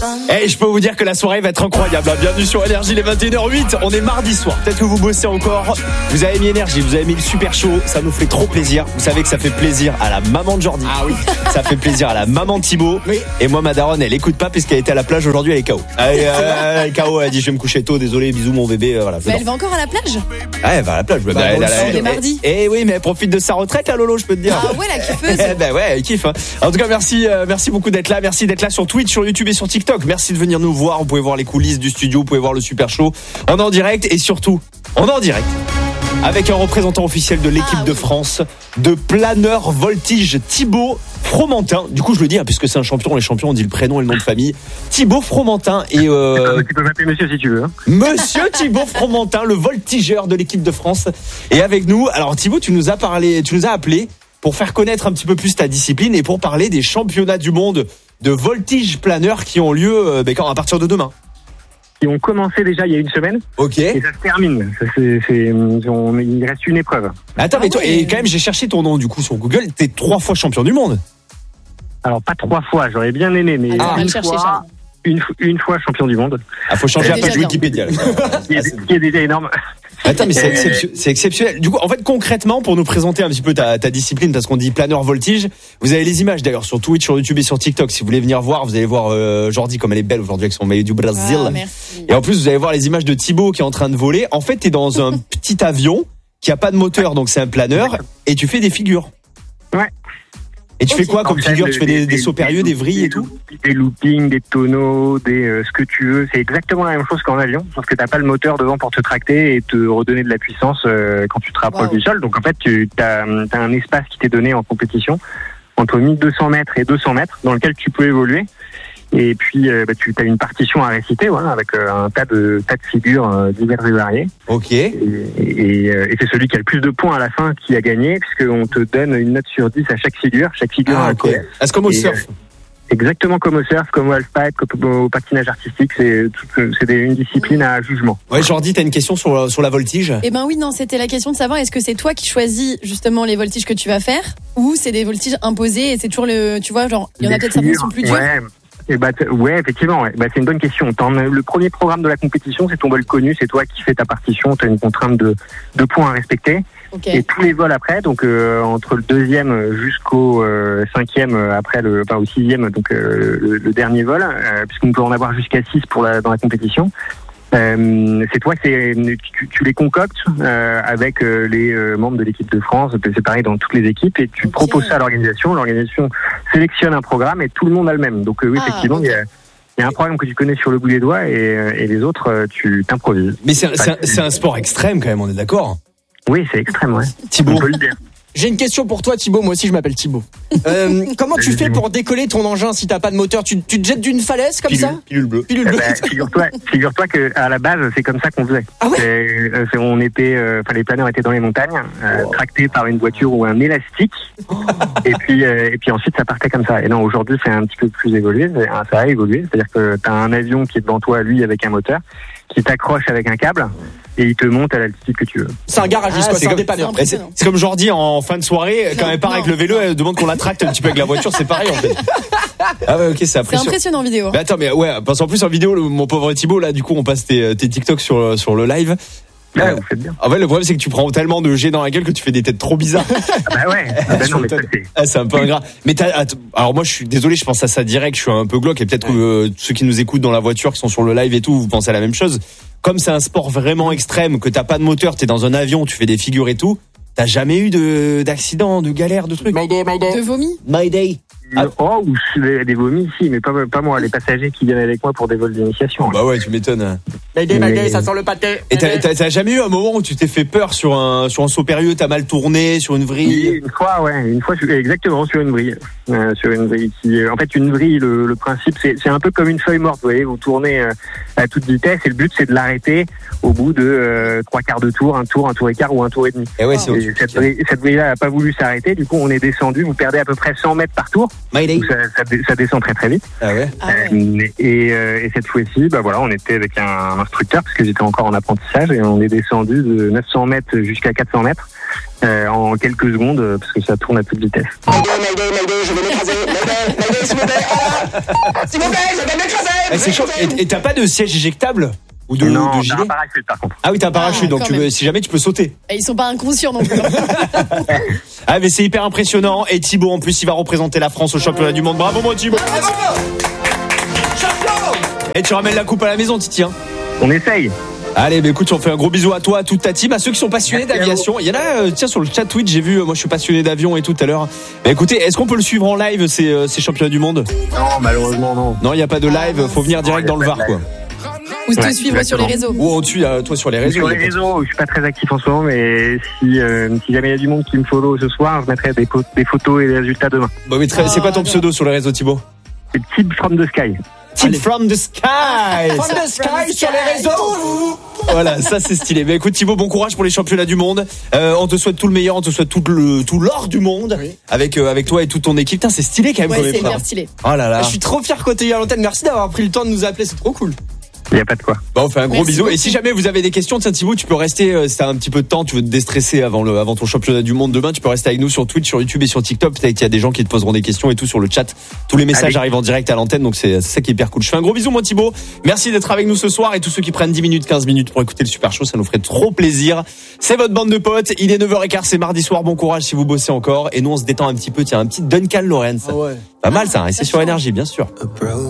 Et je peux vous dire que la soirée va être incroyable. Bienvenue sur Énergie, les 21h08. On est mardi soir. Peut-être que vous bossez encore. Vous avez mis Énergie, vous avez mis le super show. Ça nous fait trop plaisir. Vous savez que ça fait plaisir à la maman de Jordi. Ah oui. Ça fait plaisir à la maman de Thibaut. Oui. Et moi, ma daronne, elle écoute pas puisqu'elle était à la plage aujourd'hui. Elle est KO. Elle est KO. Elle dit je vais me coucher tôt. Désolé, bisous mon bébé. Voilà. Mais elle va encore à la plage? Ouais, elle va à la plage. Elle est mardi. Et oui, mais elle profite de sa retraite, la Lolo, je peux te dire. Ah ouais, la kiffeuse. Ben ouais, elle kiffe. Hein. En tout cas, merci beaucoup d'être là. Merci d'être là sur Twitch, sur YouTube et sur TikTok. Merci de venir nous voir. Vous pouvez voir les coulisses du studio, vous pouvez voir le super show. On est en direct et surtout, on est en direct avec un représentant officiel de l'équipe de France de planeur voltige, Thibaut Fromentin. Du coup, je le dis, puisque c'est un champion. Les champions, on dit le prénom et le nom de famille. Thibaut Fromentin et Tu peux m'appeler monsieur si tu veux. Hein. Monsieur Thibaut Fromentin, le voltigeur de l'équipe de France, est avec nous. Alors Thibaut, tu nous as appelé pour faire connaître un petit peu plus ta discipline et pour parler des championnats du monde de voltige planeur qui ont lieu à partir de demain. Qui ont commencé déjà il y a une semaine. Ok. Et ça se termine. Il reste une épreuve. Attends, mais toi, et quand même, j'ai cherché ton nom du coup sur Google. T'es 3 fois champion du monde. Alors pas 3 fois, j'aurais bien aimé, mais une fois champion du monde. Ah, faut changer un peu de Wikipédia. Ce qui est déjà énorme. Attends, mais c'est exceptionnel. Du coup, en fait, concrètement, pour nous présenter un petit peu ta discipline, parce qu'on dit planeur voltige, vous avez les images d'ailleurs sur Twitch, sur YouTube et sur TikTok. Si vous voulez venir voir, vous allez voir Jordi comme elle est belle aujourd'hui avec son maillot du Brésil. Et en plus, vous allez voir les images de Thibaut qui est en train de voler. En fait, t'es dans un petit avion qui a pas de moteur, donc c'est un planeur, et tu fais des figures. Ouais. Et tu fais quoi comme figure? Tu fais des sauts périlleux, des vrilles et tout? Des loopings, des tonneaux, ce que tu veux. C'est exactement la même chose qu'en avion, sauf que t'as pas le moteur devant pour te tracter et te redonner de la puissance quand tu te rapproches du sol. Donc en fait, t'as un espace qui t'est donné en compétition entre 1200 mètres et 200 mètres dans lequel tu peux évoluer. Et puis, tu as une partition à réciter, voilà, avec un tas de figures diverses et variées. Ok. Et c'est celui qui a le plus de points à la fin qui a gagné, puisqu'on te donne une note sur 10 à chaque figure. Chaque figure a un okay. C'est comme au surf. Exactement comme au surf, comme au halfpipe, comme au patinage artistique. C'est une discipline à jugement. Ouais, Jordi, t'as une question sur la voltige? Eh ben oui, non, c'était la question de savoir est-ce que c'est toi qui choisis justement les voltiges que tu vas faire, ou c'est des voltiges imposés et c'est toujours tu vois, genre, il y en a peut-être certains qui sont plus durs. Ouais. Effectivement, ouais. C'est une bonne question. Le premier programme de la compétition, c'est ton vol connu, c'est toi qui fais ta partition, tu as une contrainte de points à respecter. Okay. Et tous les vols après, donc entre le 2e jusqu'au 5e après au 6e, donc le dernier vol, puisqu'on peut en avoir jusqu'à 6 dans la compétition. C'est toi tu les concoctes avec les membres de l'équipe de France, c'est pareil dans toutes les équipes, et tu proposes ça à l'organisation sélectionne un programme et tout le monde a le même. Donc oui, effectivement, il y a un programme que tu connais sur le bout des doigts et les autres tu t'improvises. Mais c'est un sport extrême quand même, on est d'accord? Oui, c'est extrême, ouais. Thibaut, j'ai une question pour toi, Thibaut. Moi aussi, je m'appelle Thibaut. Comment tu fais pour décoller ton engin si t'as pas de moteur? Tu te jettes d'une falaise comme ça? Pilule bleue. Figure-toi que à la base, c'est comme ça qu'on faisait. Ah ouais? Les planeurs étaient dans les montagnes, tractés par une voiture ou un élastique. Et puis ensuite, ça partait comme ça. Et non, aujourd'hui, c'est un petit peu plus évolué. Ça a évolué. C'est-à-dire que t'as un avion qui est devant toi, lui, avec un moteur, qui t'accroche avec un câble. Et il te monte à l'altitude que tu veux. C'est un garage, c'est un dépanneur. C'est comme Jordi en fin de soirée, quand elle part avec le vélo, elle demande qu'on la tracte un petit peu avec la voiture, c'est pareil en fait. Ah ouais, ok, c'est impressionnant. C'est impressionnant en vidéo. Mais attends, mais ouais, parce qu'en plus en vidéo, mon pauvre Thibaut, là, du coup, on passe tes TikTok sur le live. Ouais, vous faites bien. En fait, le problème, c'est que tu prends tellement de jets dans la gueule que tu fais des têtes trop bizarres. Bah ouais. Non, mais c'est un peu ingrat. Mais alors moi, je suis désolé, je pense à ça direct, je suis un peu glauque et peut-être que ceux qui nous écoutent dans la voiture, qui sont sur le live et tout, vous pensez à la même chose. Comme c'est un sport vraiment extrême, que t'as pas de moteur, t'es dans un avion, tu fais des figures et tout, t'as jamais eu d'accident, de galère, de trucs? Mayday. De vomi? Mayday. Des vomis, si, mais pas moi, les passagers qui viennent avec moi pour des vols d'initiation. Bah ouais, tu m'étonnes. Mayday, ça sent le pâté. Et t'as jamais eu un moment où tu t'es fait peur sur un saut périlleux, t'as mal tourné, sur une vrille? Une fois, exactement, sur une vrille. Sur une vrille en fait, une vrille, le principe, c'est un peu comme une feuille morte, vous voyez, vous tournez à toute vitesse et le but, c'est de l'arrêter au bout de 3/4 de tour, un tour et quart ou un tour et demi. Et ouais, cette vrille-là n'a pas voulu s'arrêter, du coup, on est descendu, vous perdez à peu près 100 mètres par tour. Mayday. Donc ça descend très très vite. Ah ouais. Et cette fois-ci, voilà, on était avec un instructeur parce que j'étais encore en apprentissage et on est descendu de 900 mètres jusqu'à 400 mètres en quelques secondes parce que ça tourne à toute vitesse. Mayday, je vais m'écraser. Mayday, s'il vous plaît. S'il vous plaît, je vais m'écraser. C'est chaud. Et t'as pas de siège éjectable ou de non, gilet? T'as un parachute par contre. Ah oui, t'as un parachute, donc si jamais tu peux sauter. Et ils sont pas inconscients non plus. Ah mais c'est hyper impressionnant. Et Thibaut en plus il va représenter la France au championnat du monde. Bravo moi Thibaut. Et tu ramènes la coupe à la maison Titi hein. On essaye. Allez, écoute, on fait un gros bisou à toi, à toute ta team, à ceux qui sont passionnés d'aviation. Il y en a, tiens, sur le chat Twitch, j'ai vu, moi je suis passionné d'avion et tout à l'heure. Écoutez, est-ce qu'on peut le suivre en live, ces championnats du monde? Non, malheureusement non. Non, il n'y a pas de live, faut venir direct dans le Var, quoi. Ou te suivre sur les réseaux. Ou on te suit, toi, sur les réseaux. Sur les réseaux, je suis pas très actif en ce moment, mais si jamais il y a du monde qui me follow ce soir, je mettrai des photos et des résultats demain. Bah mais c'est quoi ton pseudo sur les réseaux, Thibaut? C'est Tib from the Sky. Tib from the Sky. From the Sky sur les réseaux. Voilà, ça c'est stylé. Mais écoute Thibaut, bon courage pour les championnats du monde. On te souhaite tout le meilleur, on te souhaite tout l'or du monde avec toi et toute ton équipe. Putain, c'est stylé quand même. Ouais, c'est bien stylé. Oh là là. Je suis trop fier côté à l'antenne. Merci d'avoir pris le temps de nous appeler, c'est trop cool. Il n'y a pas de quoi. Bon, on fait un gros Merci bisou. beaucoup. Et si jamais vous avez des questions, tiens Thibaut, tu peux rester, si t'as un petit peu de temps, tu veux te déstresser avant ton championnat du monde demain, tu peux rester avec nous sur Twitch, sur YouTube et sur TikTok. Peut-être qu'il y a des gens qui te poseront des questions et tout sur le chat. Tous les messages arrivent en direct à l'antenne, donc c'est ça qui est hyper cool. Je fais un gros bisou moi Thibaut. Merci d'être avec nous ce soir et tous ceux qui prennent 10 minutes, 15 minutes pour écouter le Super Show, ça nous ferait trop plaisir. C'est votre bande de potes. Il est 9h15, c'est mardi soir. Bon courage si vous bossez encore. Et nous on se détend un petit peu. Tiens, un petit Duncan Lawrence. Ah ouais. Pas mal ça, et c'est sur Énergie, bien sûr.